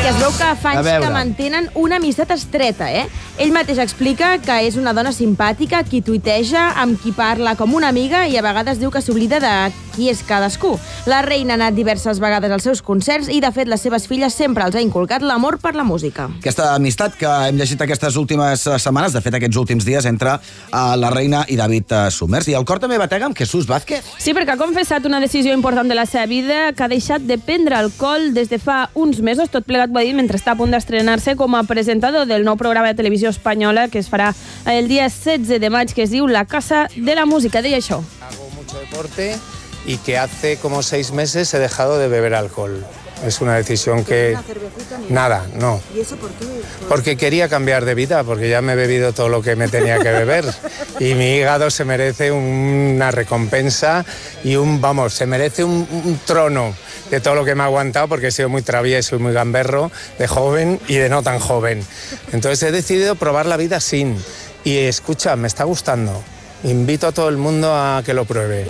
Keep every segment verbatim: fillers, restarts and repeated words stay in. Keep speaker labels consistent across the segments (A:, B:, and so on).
A: I es veu que fa anys que mantenen una amistat estreta, eh? Ell mateix explica que és una dona simpàtica, qui tuiteja, amb qui parla com una amiga i a vegades diu que s'oblida de qui és cadascú. La reina ha anat diverses vegades als seus concerts i, de fet, les seves filles sempre els ha inculcat l'amor per la música.
B: Aquesta amistat que hem llegit aquestes últimes setmanes, de fet, aquests últims dies, entre uh, la reina i David uh, Summers. I el cor també batega amb Jesús Vázquez.
C: Sí, perquè ha confessat una decisió important de la seva vida, que ha deixat de prendre alcohol des de fa uns mesos. Tot plegat ho ha dit mentre està a punt d'estrenar-se com a presentador del nou programa de televisió espanyola que es farà el dia setze de maig, que es diu La Casa de la Música. Deia això.
D: Hago mucho deporte y que hace como seis meses he dejado de beber alcohol. Es una decisión que... ¿Una cervecita? Nada, no.
A: ¿Y eso por qué?
D: Porque quería cambiar de vida, porque ya me he bebido todo lo que me tenía que beber. Y mi hígado se merece una recompensa y un, vamos, se merece un, un trono de todo lo que me ha aguantado, porque he sido muy travieso y muy gamberro de joven y de no tan joven. Entonces he decidido probar la vida sin. Y escucha, me está gustando. Invito a todo el mundo a que lo pruebe.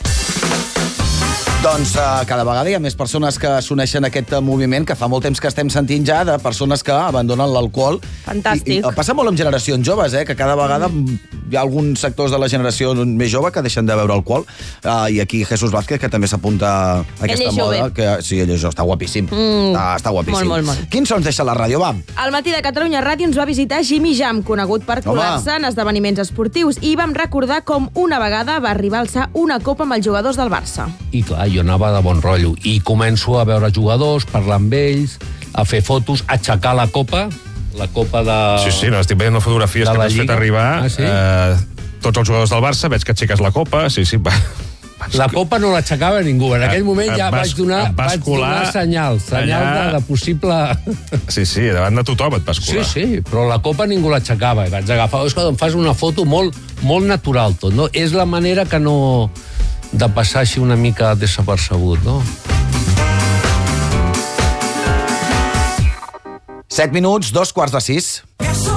B: Doncs uh, cada vegada hi ha més persones que s'uneixen a aquest uh, moviment que fa molt temps que estem sentint ja de persones que abandonen l'alcohol.
C: Fantàstic.
B: I, i passa molt amb generacions joves, eh, que cada vegada mm. hi ha alguns sectors de la generació més jove que deixen de beure alcohol. Uh, I aquí Jesús Vázquez, que també s'apunta a aquesta moda. Que, sí, ell és jove, està guapíssim. Mm. Està, està guapíssim.
C: Molt, molt, molt.
B: Quins sons deixa la ràdio, va?
A: Al matí de Catalunya Ràdio ens va visitar Jimmy Jam, conegut per colar-se en esdeveniments esportius, i vam recordar com una vegada va arribar a alçar una copa amb els jugadors del Barça.
E: I clar, jo anava de bon rotllo i començo a veure jugadors, parlar amb ells, a fer fotos, aixecar la copa, la copa de...
F: Sí, sí, no, estic veient fotografies que t'has fet arribar.
E: Ah, sí?
F: eh, tots els jugadors del Barça, veig que aixeques la copa, sí, sí, va.
E: La copa no l'aixecava ningú. En aquell moment ja
F: vas,
E: vaig donar, vaig donar senyal, senyal allà... de, de possible...
F: Sí, sí, davant de tothom et vas colar.
E: Sí, sí, però la copa ningú l'aixecava. I vaig agafar, és que em fas una foto molt, molt natural tot, no? És la manera que no... de passar així una mica desapercebut, no?
B: Set minuts, dos quarts de sis.